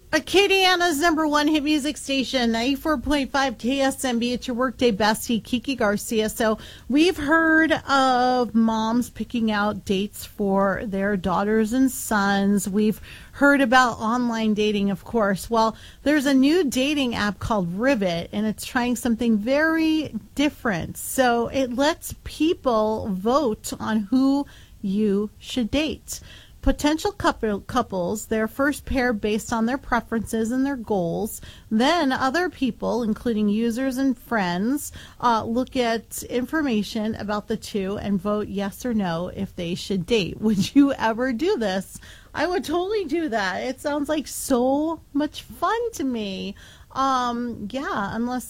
Acadiana's number one hit music station, 94.5 KSMB. It's your workday bestie, Kiki Garcia. So we've heard of moms picking out dates for their daughters and sons. We've heard about online dating, of course. Well, there's a new dating app called Rivet, and it's trying something very different. So it lets people vote on who you should date. Potential couples, their first pair based on their preferences and their goals. Then other people, including users and friends, look at information about the two and vote yes or no if they should date. Would you ever do this? I would totally do that. It sounds like so much fun to me. Yeah, unless